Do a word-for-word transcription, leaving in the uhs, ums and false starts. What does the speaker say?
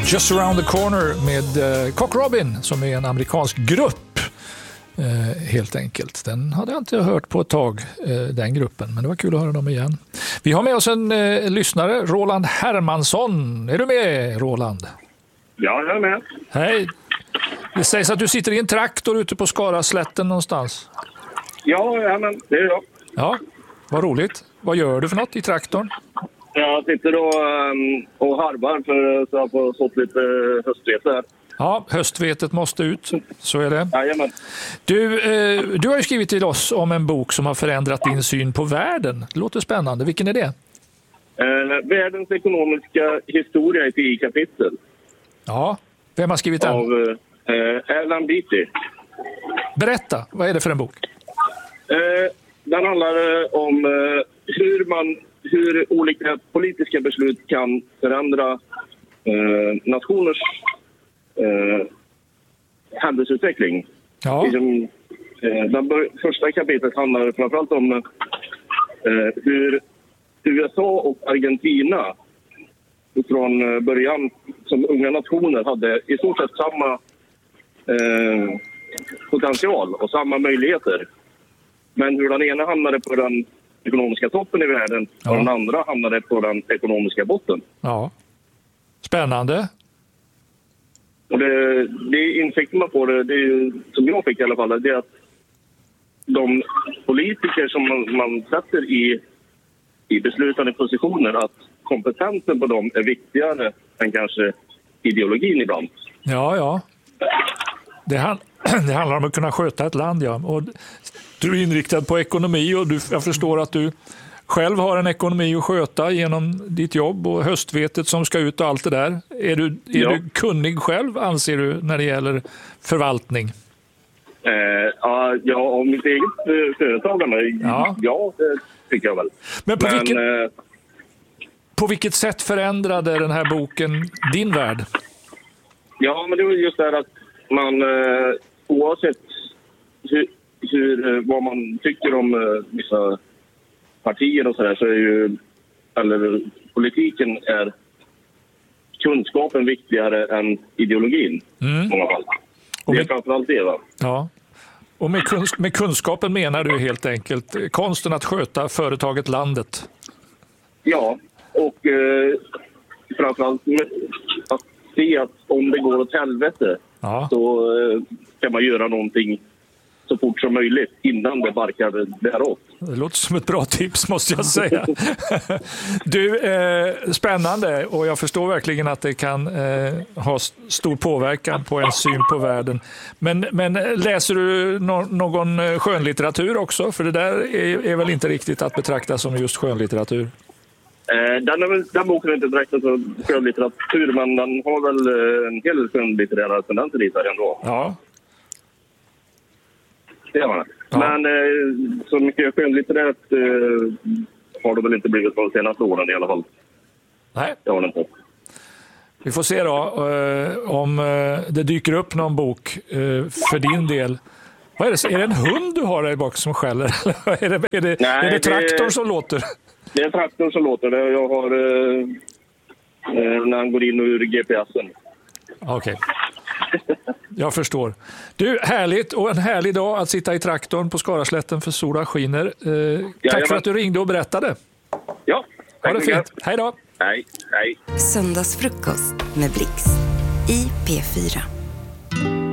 Just Around the Corner med eh, Cock Robin som är en amerikansk grupp eh, helt enkelt. Den hade jag inte hört på ett tag, eh, den gruppen, men det var kul att höra dem igen. Vi har med oss en eh, lyssnare, Roland Hermansson. Är du med, Roland? Ja, jag är med. Hej. Det sägs att du sitter i en traktor ute på Skaraslätten någonstans. Ja, ja men det är jag. Ja, vad roligt. Vad gör du för något i traktorn? Jag sitter och, um, och harvar för att jag har fått lite höstvete här. Ja, höstvetet måste ut. Så är det. Jajamän. Du, eh, du har ju skrivit till oss om en bok som har förändrat din syn på världen. Det låter spännande. Vilken är det? Eh, världens ekonomiska historia i ett tio kapitel. Ja, vem har skrivit den? Av eh, Alan Beatty. Berätta, vad är det för en bok? Eh, den handlar eh, om eh, hur man hur olika politiska beslut kan förändra eh, nationers eh, handelsutveckling. Ja. Liksom, eh, den bör, första kapitlet handlar framförallt om eh, hur U S A och Argentina från början som unga nationer hade i stort sett samma eh, potential och samma möjligheter. Men hur den ena hamnade på den ekonomiska toppen i världen ja. och den andra hamnade på den ekonomiska botten. Ja. Spännande. Och det, det insikten man får, det, det som jag fick i alla fall, det är att de politiker som man, man sätter i, i beslutande positioner, att kompetensen på dem är viktigare än kanske ideologin ibland. Ja, ja. Det, han, det handlar om att kunna sköta ett land, ja. Och du är inriktad på ekonomi och du, jag förstår att du själv har en ekonomi att sköta genom ditt jobb och höstvetet som ska ut och allt det där. Är du, är ja. du kunnig själv, anser du, när det gäller förvaltning? Eh, ja, om mitt eget eh, företagande, ja. ja, det tycker jag väl. Men på, Men, vilket, eh, på vilket sätt förändrade den här boken din värld? Ja, men det var just det här att man eh, oavsett hur, hur, vad man tycker om eh, vissa partier och sådär, så är ju, eller politiken är kunskapen viktigare än ideologin mm. i många fall. Det är med, framförallt det, va? Ja. Och med, kunsk- med kunskapen menar du helt enkelt konsten att sköta företaget landet? Ja, och eh, framförallt med, att se att om det går åt helvete ja. så eh, kan man göra någonting så fort som möjligt innan det barkar däråt. Det låter som ett bra tips, måste jag säga. Du, eh, spännande, och jag förstår verkligen att det kan eh, ha stor påverkan på en syn på världen. Men, men läser du no- någon skönlitteratur också? För det där är, är väl inte riktigt att betrakta som just skönlitteratur? Eh, den, är väl, den boken är inte direkt som skönlitteratur, men den har väl en hel skönlitterära tendenser i sig ändå. Ja. Ja. Men eh, så mycket skönlitterärt eh, har det väl inte blivit de senaste åren i alla fall. Nej. Det har det inte. Vi får se då eh, om eh, det dyker upp någon bok eh, för din del. Vad är det? Är det en hund du har där i bak som skäller? är det, är det, Nej, är det traktorn det, som låter? Det är traktorn som låter. Jag har eh, eh, när han går in ur G P S'en. Okej. Okay. Jag förstår. Du, härligt och en härlig dag att sitta i traktorn på Skaraslätten för sola skiner. Eh, tack ja, för att du ringde och berättade. Ja, ha det fint. Hej då. Hej, hej. Söndagsfrukost med Blix i P fyra.